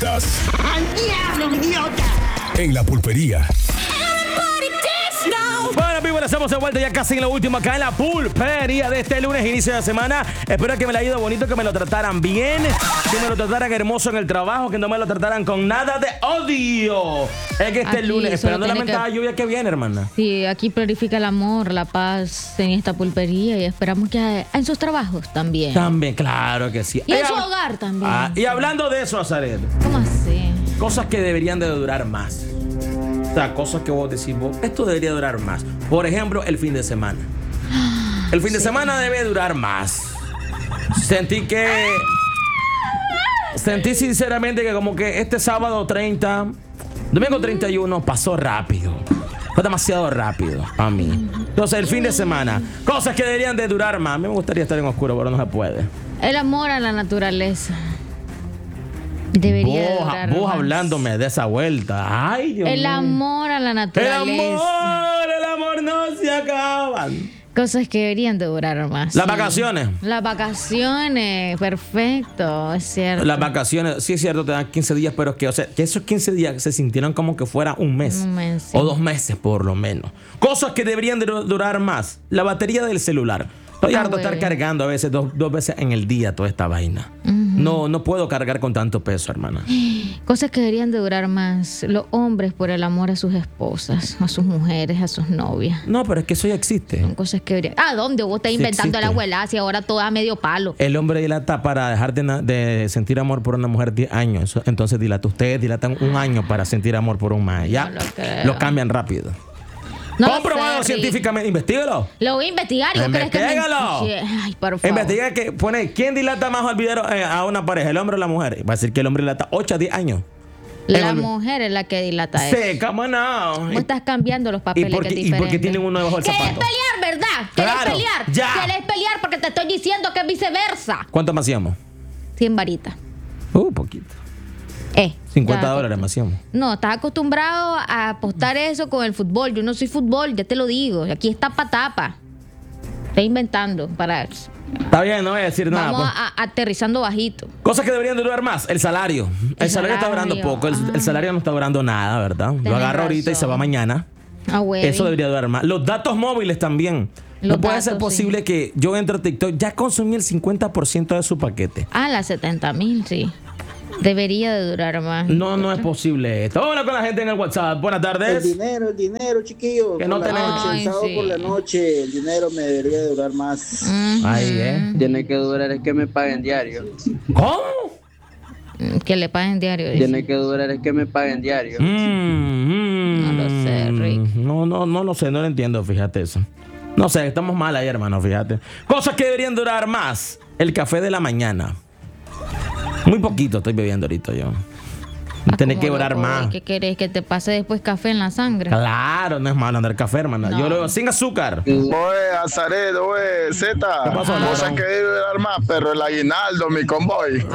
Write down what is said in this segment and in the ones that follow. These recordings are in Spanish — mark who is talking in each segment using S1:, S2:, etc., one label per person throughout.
S1: favoritas.
S2: ¡Diablo, idiota!
S1: En la pulpería.
S3: Bueno, amigos, estamos de vuelta ya casi en lo último acá en la pulpería de este lunes, inicio de semana. Espero que me la haya ido bonito, que me lo trataran bien, que me lo trataran hermoso en el trabajo, que no me lo trataran con nada de odio. Es que este lunes, esperando la mentada lluvia que viene, hermana.
S4: Sí, aquí glorifica el amor, la paz en esta pulpería y esperamos que en sus trabajos también.
S3: También, claro que sí.
S4: Y en su hogar también.
S3: Y hablando de eso, Azaret.
S4: ¿Cómo así?
S3: Cosas que deberían de durar más. O sea, cosas que vos decís, esto debería durar más. Por ejemplo, el fin de semana. El fin de semana debe durar más. Sentí sinceramente que como que este sábado 30, domingo 31 pasó rápido. Fue demasiado rápido a mí. Entonces, el fin de semana, cosas que deberían de durar más. A mí me gustaría estar en oscuro, pero no se puede.
S4: El amor a la naturaleza. Debería durar
S3: vos
S4: más.
S3: Hablándome de esa vuelta. Ay, Dios mío.
S4: El amor a la naturaleza.
S3: El amor no se acaban.
S4: Cosas que deberían de durar más.
S3: Las vacaciones.
S4: Las vacaciones, perfecto, es cierto.
S3: Las vacaciones, sí es cierto, te dan 15 días, pero que, o sea, que esos 15 días se sintieron como que fuera un mes.
S4: Un mes, sí.
S3: O 2 meses por lo menos. Cosas que deberían de durar más. La batería del celular. Estoy harto de estar cargando a veces dos veces en el día toda esta vaina. No puedo cargar con tanto peso, hermana.
S4: Cosas que deberían de durar más. Los hombres por el amor a sus esposas, a sus mujeres, a sus novias.
S3: No, pero es que eso ya existe.
S4: Son cosas que deberían... ¿A dónde vos estás inventando la abuela? Si ahora todo a medio palo.
S3: El hombre dilata para dejar de sentir amor por una mujer 10 años. Entonces ustedes dilatan 1 año para sentir amor por un más. Ya lo cambian rápido.
S4: No
S3: comprobado científicamente. Investígalo.
S4: Lo voy a investigar.
S3: Investígalo.
S4: Ay, por favor.
S3: Investiga que pone quién dilata más a una pareja, el hombre o la mujer. Va a decir que el hombre dilata 8 a 10 años.
S4: La mujer es la que dilata eso.
S3: Sí, cómo no.
S4: Vos estás cambiando los papeles.
S3: ¿Y por qué tienen uno debajo del zapato?
S4: ¿Querés pelear, verdad?
S3: Claro,
S4: ¿Querés pelear?
S3: ya.
S4: ¿Querés pelear? Porque te estoy diciendo que es viceversa.
S3: ¿Cuánto más hacíamos?
S4: 100 varitas.
S3: Poquito. $50 más hacíamos.
S4: No, estás acostumbrado a apostar eso con el fútbol. Yo no soy fútbol, ya te lo digo. Aquí es tapa. Estoy inventando para...
S3: Está bien, no voy a decir nada.
S4: Vamos aterrizando bajito.
S3: Cosas que deberían durar más. El salario. El salario está durando poco. El salario no está durando nada, ¿verdad? Lo agarro ahorita y se va mañana. Eso debería durar más. Los datos móviles también. No puede ser posible que yo entre a TikTok, ya consumí el 50% de su paquete.
S4: Las 70,000, sí. Debería de durar más.
S3: No es posible esto. Hola con la gente en el WhatsApp. Buenas tardes.
S5: El dinero, chiquillo.
S3: Que no tenemos.
S5: El sábado por la noche, el dinero me debería de durar más.
S6: Tiene que durar es que me paguen diario.
S3: ¿Cómo?
S4: Que le paguen diario.
S6: Tiene que durar es que me paguen diario.
S4: No lo sé, Rick.
S3: No lo sé, no lo entiendo, fíjate eso. No sé, estamos mal ahí, hermano, fíjate. Cosas que deberían durar más. El café de la mañana. Muy poquito estoy bebiendo ahorita yo. Tenés que durar más.
S4: ¿Qué querés? ¿Que te pase después café en la sangre?
S3: Claro, no es malo andar café, hermano. Yo lo sin azúcar.
S7: Oye, Azaret, oye, Zeta. Cosas que debe durar más, pero el aguinaldo, mi convoy.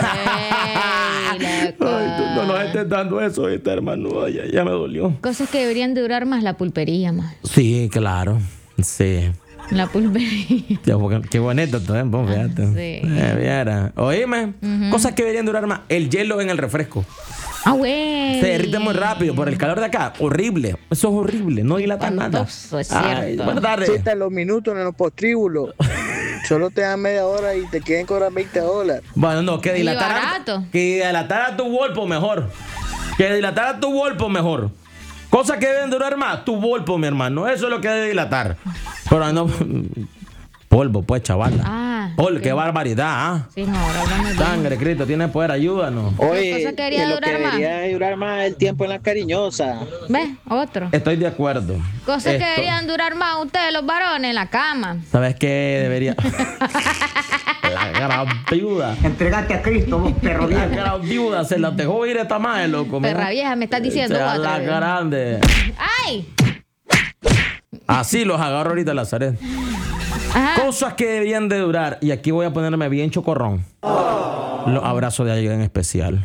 S3: Ay, no nos estés dando eso, hermano. Ya me dolió.
S4: Cosas que deberían de durar más, la pulpería más.
S3: Sí, claro. Sí.
S4: La pulpería.
S3: Qué bonito también, vos, fíjate.
S4: Sí.
S3: Viera. Oíme, cosas que deberían durar más. El hielo en el refresco.
S4: Güey.
S3: Se derrite muy rápido por el calor de acá. Horrible. Eso es horrible. No dilata nada.
S4: Eso es cierto.
S3: Buenas tardes.
S5: Sí, los minutos en los postríbulos. Solo te dan media hora y te quieren cobrar $20.
S3: Bueno, no, que dilatar a tu Volpo mejor. Que dilatar a tu Volpo mejor. Cosas que deben durar más, tu Volpo, mi hermano. Eso es lo que debe dilatar. Pero no... Polvo, pues, chaval. Qué barbaridad, ¿ah?
S4: Sí, no, ahora hablamos de...
S3: Sangre, Cristo, tiene poder, ayúdanos.
S5: Oye, lo que debería durar más es el tiempo en la cariñosa.
S4: ¿Ves? Otro.
S3: Estoy de acuerdo.
S4: Cosas que deberían durar más ustedes, los varones, en la cama.
S3: ¿Sabes qué debería...? La gran viuda.
S2: Entregate a Cristo, vos perro viejo.
S3: La gran viuda se la dejó ir esta madre, loco.
S4: Perra vieja, me estás diciendo.
S3: La grande.
S4: ¡Ay!
S3: Así los agarro ahorita, Lazaret. Cosas que deberían de durar. Y aquí voy a ponerme bien chocorrón. Los abrazos de alguien en especial.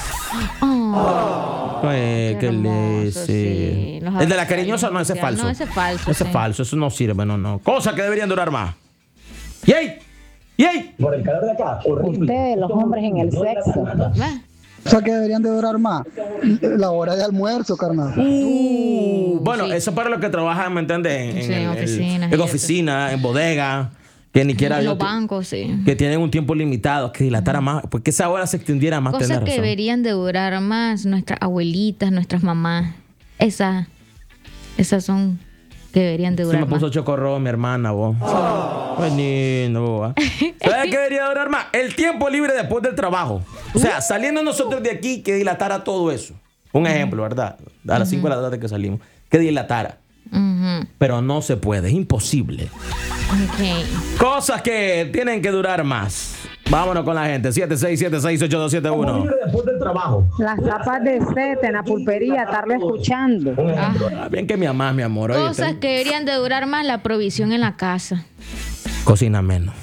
S3: Qué lindo. Sí. El de la cariñosa, no, ese es falso.
S4: No, ese es falso.
S3: Ese es falso, eso no sirve, no. Cosas que deberían durar más. ¡Yay!
S8: Por el calor de acá, horrible.
S9: Ustedes, los hombres en el sexo.
S5: O sea que deberían de durar más. La hora de almuerzo, carnal.
S3: Bueno,
S4: sí.
S3: eso para los que trabajan, ¿me entiendes?
S4: Sí, en oficinas
S3: En
S4: y
S3: oficina, en bodega, que ni quiera
S4: En los bancos, sí.
S3: que tienen un tiempo limitado, que dilatara más, pues que esa hora se extendiera más.
S4: Cosas
S3: tener
S4: que
S3: razón.
S4: deberían de durar más nuestras abuelitas, nuestras mamás. Esas son que deberían de
S3: Se
S4: durar
S3: me
S4: más.
S3: puso chocorro mi hermana, vos. Pues lindo, vos. ¿Sabes qué debería durar más? El tiempo libre después del trabajo. O sea, saliendo nosotros de aquí, que dilatara todo eso. Un ejemplo, ¿verdad? A las 5 de la tarde que salimos. Que dilatara.
S4: Ujú.
S3: Pero no se puede, es imposible.
S4: Ok.
S3: Cosas que tienen que durar más. Vámonos con la gente. 76768271. Después del trabajo.
S8: Las tapas de seta en la pulpería, estarlo escuchando.
S3: Bien que me amás, mi amor. Oye,
S4: Cosas que deberían de durar más, la provisión en la casa.
S3: Cocina menos.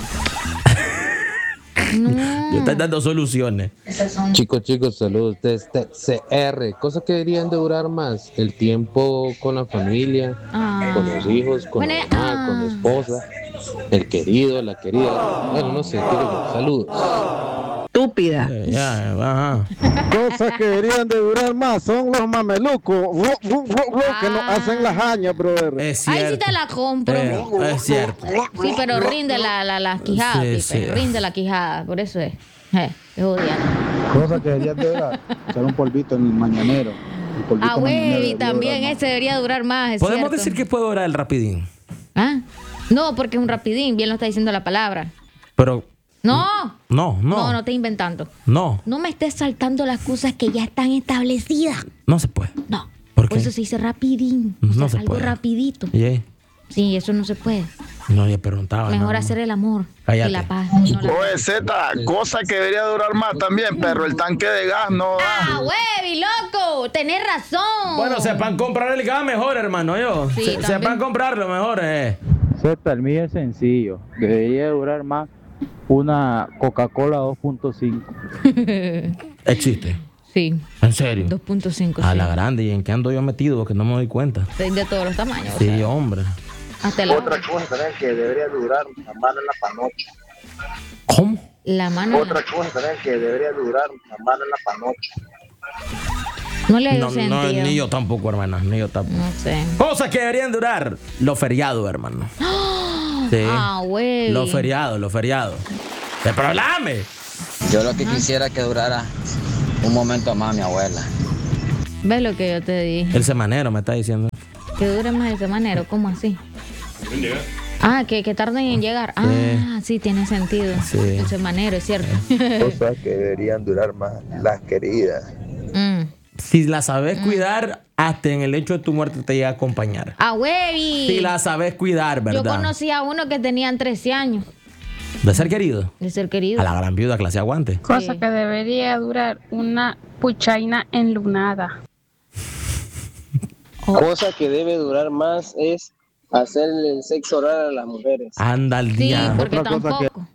S4: No.
S3: Yo estoy dando soluciones.
S9: Chicos, saludos desde CR. Cosas que deberían de durar más. El tiempo con la familia, con los hijos, con
S4: Bueno,
S9: la mamá, con la esposa, el querido, la querida. Bueno, no sé, saludos.
S8: Estúpida.
S3: Ya, ajá.
S5: Cosas que deberían de durar más son los mamelucos que nos hacen las hañas, brother.
S3: Es cierto.
S4: Ahí sí te la compro.
S3: Es cierto.
S4: Sí, pero rinde la quijada,
S3: Sí,
S4: Pipe,
S3: sí.
S4: rinde la quijada, por eso es odiando.
S5: Cosas que deberían de durar. Echar un polvito en el mañanero.
S4: Ah, güey, también ese debería durar más, es
S3: Podemos
S4: cierto.
S3: decir que puede durar el rapidín.
S4: ¿Ah? No, porque es un rapidín, bien lo está diciendo la palabra.
S3: Pero
S4: No.
S3: no.
S4: No estés inventando.
S3: No
S4: No me estés saltando las cosas que ya están establecidas.
S3: no se puede.
S4: No.
S3: ¿Por
S4: Por
S3: qué?
S4: eso se dice rapidín. O
S3: No
S4: sea,
S3: se
S4: algo
S3: puede.
S4: rapidito.
S3: Yeah.
S4: Sí, eso no se puede.
S3: No, yo preguntaba.
S4: Mejor
S3: no.
S4: hacer el amor
S3: Cállate.
S4: y la paz. No la-
S7: Oye, Z, cosa que debería durar más también, perro. El tanque de gas no da.
S4: ¡Ah, huevi, loco! Tenés razón.
S3: Bueno, sepan comprar el gas mejor, hermano. Yo.
S4: Sí, también.
S3: Sepan comprarlo mejor.
S10: Z, el mío es sencillo. Debería durar más una Coca-Cola 2.5.
S3: Existe.
S4: Sí,
S3: En serio.
S4: 2.5.
S3: A
S4: sí.
S3: la grande. ¿Y en qué ando yo metido? Que no me doy cuenta.
S4: De todos los tamaños. o
S3: Sí,
S4: sea,
S3: hombre.
S4: hasta la,
S5: Otra cosa también que debería durar la mano en la panocha.
S3: ¿Cómo?
S4: la mano.
S5: Otra cosa también que debería durar la mano en la panocha.
S4: No le
S3: No,
S4: dio sentido.
S3: ni yo tampoco, hermana. Ni yo tampoco.
S4: No sé.
S3: Cosas que deberían durar. Los feriados, hermano. Sí.
S4: Ah, güey.
S3: Los feriados. ¡De probleme!
S6: Yo lo que quisiera que durara un momento más mi abuela.
S4: ¿Ves lo que yo te dije?
S3: El semanero me está diciendo.
S4: Que dure más el semanero. ¿Cómo así? Ah, que tarden en llegar. Ah, sí, tiene sentido.
S3: Sí.
S4: El semanero, es cierto.
S5: Cosas que deberían durar más. Las queridas.
S4: Mm.
S3: Si la sabes cuidar, hasta en el hecho de tu muerte te llega a acompañar.
S4: Ah, güey.
S3: Si la sabes cuidar, ¿verdad?
S4: Yo conocí a uno que tenían 13 años
S3: De ser querido.
S4: de ser querido.
S3: A la gran viuda clase aguante.
S8: Cosa
S4: Sí.
S8: que debería durar una puchaina enlunada.
S5: Cosa que debe durar más es hacer el sexo oral a las mujeres.
S3: Anda al
S4: Sí,
S3: día.
S4: porque
S5: Otra cosa
S4: tampoco.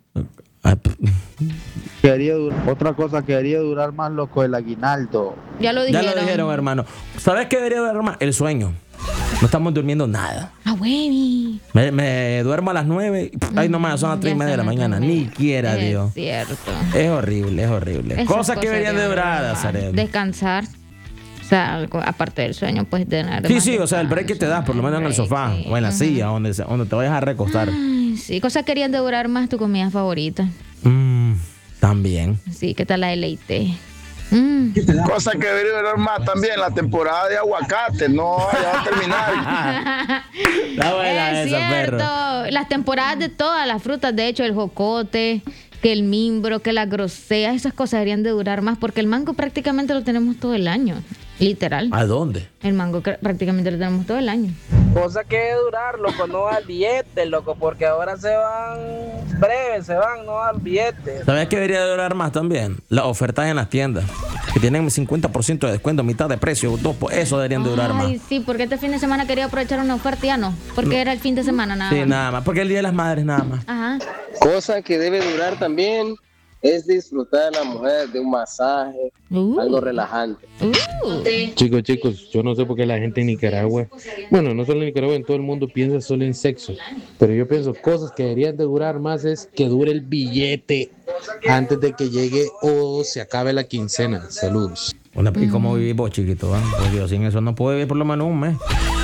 S5: Otra cosa que debería durar más, loco, el aguinaldo.
S4: Ya lo
S3: Ya
S4: dijeron.
S3: lo dijeron, hermano. ¿Sabes qué debería durar más? El sueño. No estamos durmiendo nada.
S4: Ah, güey.
S3: Me duermo a las 9. Ay, nomás, son las 3:30 de la mañana. Ni quiera, Dios.
S4: Es cierto.
S3: Es horrible, es horrible.
S4: Esas
S3: Cosas que deberían de durar, Nazaret.
S4: Descansar. O sea, aparte del sueño, pues tener.
S3: Sí,
S4: más
S3: sí, o sea, el break que te das, por lo menos en el
S4: break,
S3: sofá
S4: sí.
S3: o en la
S4: Ujú.
S3: silla, donde te vayas a recostar.
S4: Ay, sí, cosas que querían de durar más tu comida favorita.
S3: También.
S4: Sí, ¿qué tal la deleite?
S7: Cosa que debería durar más también, la temporada de aguacate. No, ya va a terminar.
S3: Está buena
S4: Es
S3: esa,
S4: cierto.
S3: perro.
S4: Las temporadas de todas las frutas, de hecho, el jocote, que el mimbro, que la grosea, esas cosas deberían de durar más porque el mango prácticamente lo tenemos todo el año. Literal.
S3: ¿A dónde?
S4: El mango prácticamente lo tenemos todo el año.
S11: Cosa que debe durar, loco, no al billete, loco, porque ahora se van breves, no al billete.
S3: ¿Sabes qué debería durar más también? Las ofertas en las tiendas. Que tienen 50% de descuento, mitad de precio. Eso deberían de durar más.
S4: Ay, sí, porque este fin de semana quería aprovechar una oferta y ya no. Porque era el fin de semana nada
S3: Sí,
S4: más.
S3: nada más. Porque el Día de las Madres, nada más.
S4: Ajá.
S5: Cosa que debe durar también es disfrutar a la mujer de un masaje, algo relajante.
S9: Chicos, yo no sé por qué la gente en Nicaragua, bueno, no solo en Nicaragua, en todo el mundo piensa solo en sexo, pero yo pienso cosas que deberían de durar más es que dure el billete. antes de que llegue o se acabe la quincena. Saludos.
S3: Bueno, ¿y cómo vivís vos, chiquito? Pues yo sin eso no puedo vivir por lo menos un mes.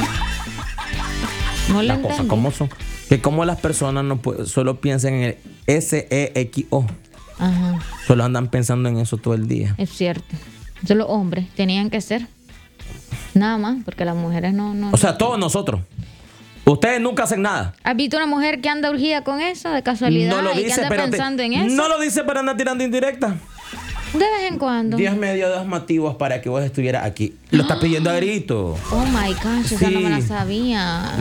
S4: No
S3: Las cosas como son. Que como las personas no solo piensan en el SEXO.
S4: Ajá.
S3: Solo andan pensando en eso todo el día.
S4: Es cierto. Eso los hombres tenían que ser. Nada más, porque las mujeres no.
S3: O sea, todos nosotros. Ustedes nunca hacen nada.
S4: ¿Has visto una mujer que anda urgida con eso de casualidad?
S3: No lo
S4: y
S3: dice,
S4: que anda pensando en eso?
S3: No lo dice, pero anda tirando indirecta.
S4: De vez en cuando.
S3: Dios me dio 2 motivos para que vos estuvieras aquí. Lo estás pidiendo a grito.
S4: Oh my gosh, esa no me la sabía.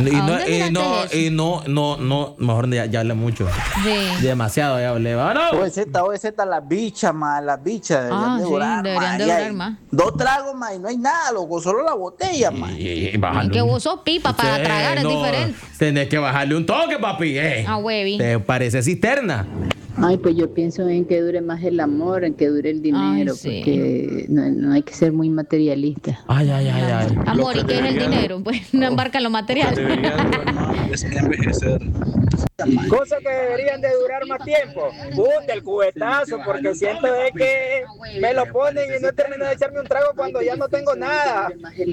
S3: Mejor ya hablé mucho.
S4: Sí.
S3: Demasiado ya hablé.
S11: OZ, las bichas, más. Las bichas deberían de durar,
S4: deberían de durar más.
S11: 2 tragos, más, y no hay nada, loco, solo la botella, más.
S4: Que vos sos pipa para tragar, es diferente.
S3: Tenés que bajarle un toque, papi.
S4: Huevi.
S3: Te parece cisterna.
S12: Ay, pues yo pienso en que dure más el amor, en que dure el dinero, porque no hay que ser muy materialista.
S3: Ay.
S4: Amor, ¿y qué es el dinero? Pues no embarca lo material.
S13: Es envejecer.
S11: Cosas que deberían de durar más tiempo. El cubetazo, porque siento de que me lo ponen y no termino de echarme un trago cuando ya no tengo nada.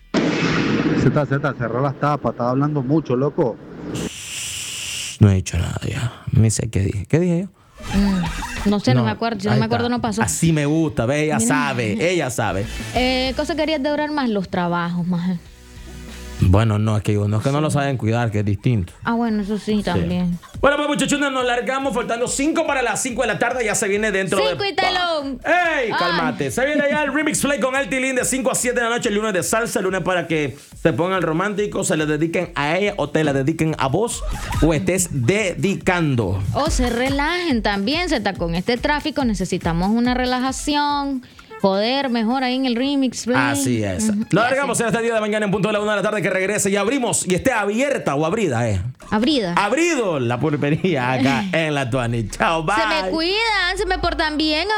S10: Z, cerró las tapas, estaba hablando mucho, loco.
S3: No he dicho nada ya. Ni sé qué dije. ¿Qué dije yo?
S4: No sé, no me acuerdo. Si no me acuerdo, no pasó.
S3: Así me gusta, ve, ella sabe.
S4: Cosa que querías de durar más, los trabajos, más.
S3: Bueno, no, es que no lo saben cuidar, que es distinto.
S4: Bueno, eso sí, también.
S3: Bueno, pues muchachones, nos largamos faltando 5 para las 5 de la tarde. Ya se viene dentro de...
S4: 5 y telón.
S3: ¡Ey, cálmate! Se viene ya el Remix Play con El Tilín de 5 a 7 de la noche. El lunes de salsa, el lunes para que se pongan románticos, se le dediquen a ella o te la dediquen a vos o estés dedicando.
S4: O se relajen también, con este tráfico necesitamos una relajación. Joder, mejor ahí en el Remix Play.
S3: Así es. Lo largamos en este día de mañana en punto de la 1 de la tarde, que regrese y abrimos y esté abierta o abrida, Abrido la pulpería acá en La Tuani. Chao, bye.
S4: Se me cuidan, se me portan bien.